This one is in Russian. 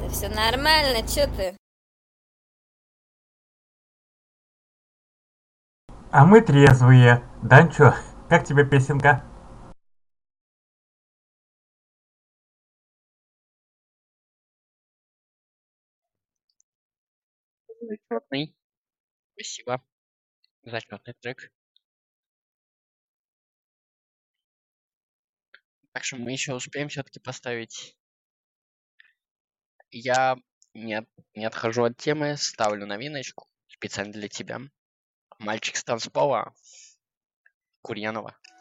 Да все нормально, чё ты? А мы трезвые. Данчо, как тебе песенка? Зачетный. Спасибо. Зачетный трек. Так что мы еще успеем все-таки поставить. Я не отхожу от темы, ставлю новиночку специально для тебя. Мальчик с танцпола Курьянова.